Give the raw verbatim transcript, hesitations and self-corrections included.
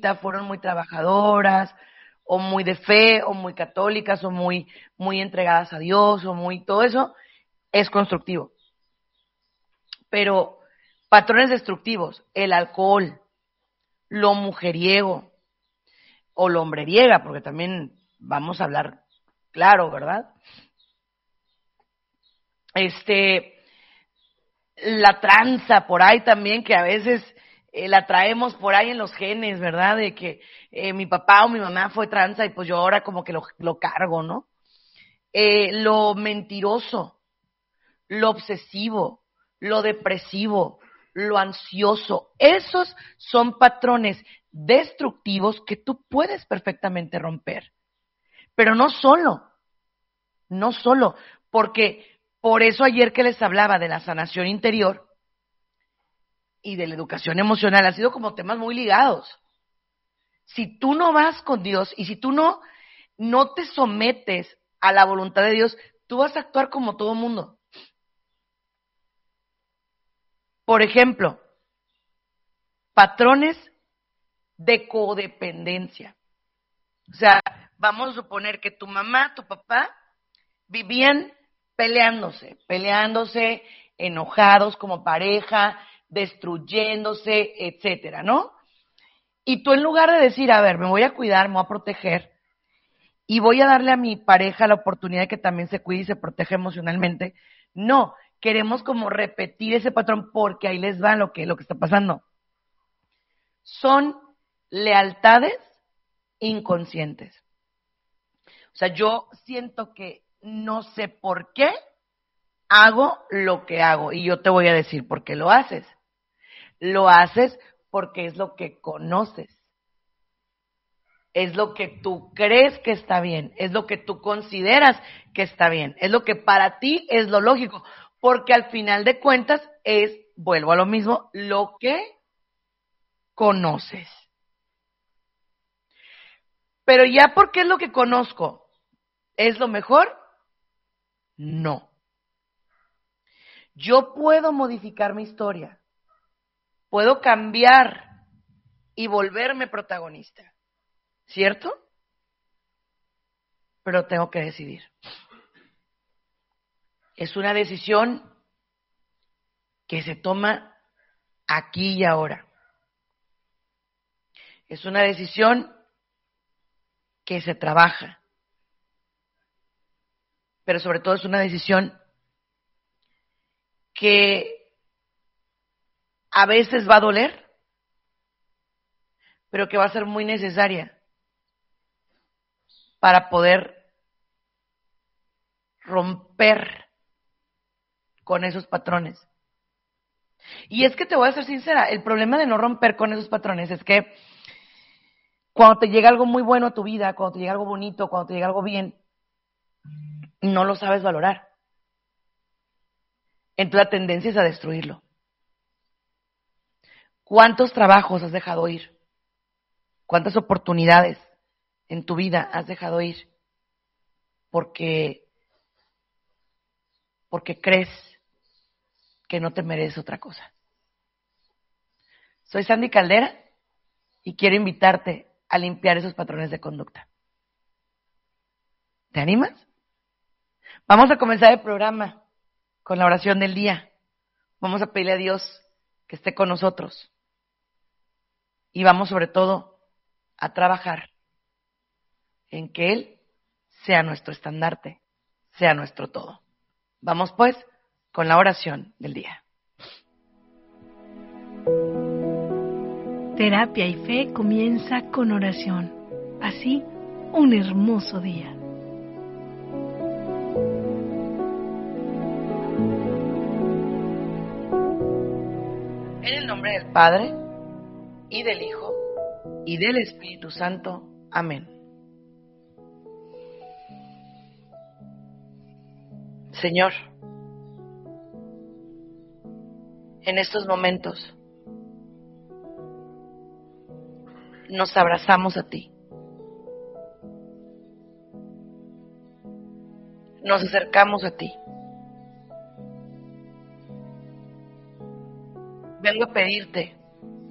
fueron muy trabajadoras, o muy de fe, o muy católicas, o muy, muy entregadas a Dios, o muy todo eso, es constructivo. Pero patrones destructivos, el alcohol, lo mujeriego, o lo hombreriega, porque también vamos a hablar claro, ¿verdad? Este, la tranza por ahí también, que a veces eh, la traemos por ahí en los genes, ¿verdad? De que eh, mi papá o mi mamá fue tranza y pues yo ahora como que lo, lo cargo, ¿no? Eh, lo mentiroso, lo obsesivo, lo depresivo, lo ansioso, esos son patrones destructivos que tú puedes perfectamente romper. Pero no solo, no solo, porque por eso ayer que les hablaba de la sanación interior y de la educación emocional, ha sido como temas muy ligados. Si tú no vas con Dios y si tú no, no te sometes a la voluntad de Dios, tú vas a actuar como todo mundo. Por ejemplo, patrones de codependencia. O sea, vamos a suponer que tu mamá, tu papá vivían peleándose, peleándose, enojados como pareja, destruyéndose, etcétera, ¿no? Y tú en lugar de decir, a ver, me voy a cuidar, me voy a proteger y voy a darle a mi pareja la oportunidad de que también se cuide y se proteja emocionalmente, no, queremos como repetir ese patrón porque ahí les va lo que, lo que está pasando. Son lealtades inconscientes. O sea, yo siento que no sé por qué hago lo que hago y yo te voy a decir por qué lo haces. Lo haces porque es lo que conoces. Es lo que tú crees que está bien, es lo que tú consideras que está bien, es lo que para ti es lo lógico, porque al final de cuentas es, vuelvo a lo mismo, lo que conoces. Pero ya porque es lo que conozco, ¿es lo mejor? No. Yo puedo modificar mi historia, puedo cambiar y volverme protagonista, ¿cierto? Pero tengo que decidir. Es una decisión que se toma aquí y ahora. Es una decisión que se trabaja. Pero sobre todo es una decisión que a veces va a doler, pero que va a ser muy necesaria para poder romper con esos patrones. Y es que te voy a ser sincera, el problema de no romper con esos patrones es que cuando te llega algo muy bueno a tu vida, cuando te llega algo bonito, cuando te llega algo bien, no lo sabes valorar. Entonces la tendencia es a destruirlo. ¿Cuántos trabajos has dejado ir? ¿Cuántas oportunidades en tu vida has dejado ir? Porque, porque crees que no te mereces otra cosa. Soy Sandy Caldera y quiero invitarte a limpiar esos patrones de conducta. ¿Te animas? Vamos a comenzar el programa con la oración del día. Vamos a pedirle a Dios que esté con nosotros. Y vamos sobre todo a trabajar en que Él sea nuestro estandarte, sea nuestro todo. Vamos pues con la oración del día. Terapia y Fe comienza con oración. Así, un hermoso día. En el nombre del Padre, y del Hijo, y del Espíritu Santo. Amén. Señor, en estos momentos nos abrazamos a ti. Nos acercamos a ti. Vengo a pedirte